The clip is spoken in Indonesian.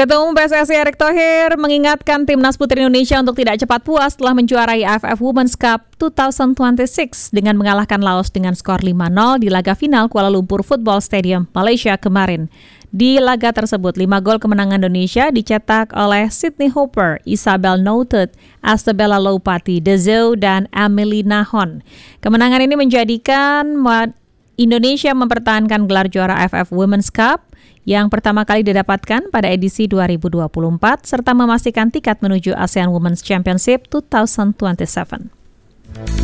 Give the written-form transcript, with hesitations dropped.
Ketua Umum PSSI Erick Thohir mengingatkan Timnas Putri Indonesia untuk tidak cepat puas setelah menjuarai AFF Women's Cup 2026 dengan mengalahkan Laos dengan skor 5-0 di laga final Kuala Lumpur Football Stadium, Malaysia kemarin. Di laga tersebut, 5 gol kemenangan Indonesia dicetak oleh Sydney Hooper, Isabel Noted, Astabella Loupati, Dezo, dan Emily Nahon. Kemenangan ini menjadikan Indonesia mempertahankan gelar juara AFF Women's Cup yang pertama kali didapatkan pada edisi 2024 serta memastikan tiket menuju ASEAN Women's Championship 2027.